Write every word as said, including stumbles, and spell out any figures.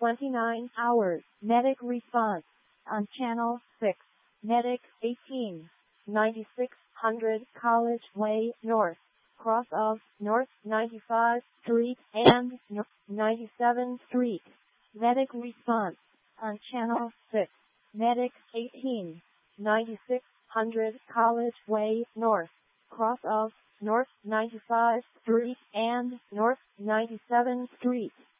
twenty-nine hours. Medic response on Channel six. Medic eighteen, ninety-six hundred College Way North, cross of North ninety-fifth Street and North ninety-seventh Street. Medic response on Channel six. Medic eighteen, ninety-six hundred College Way North, cross of North ninety-fifth Street and North ninety-seventh Street.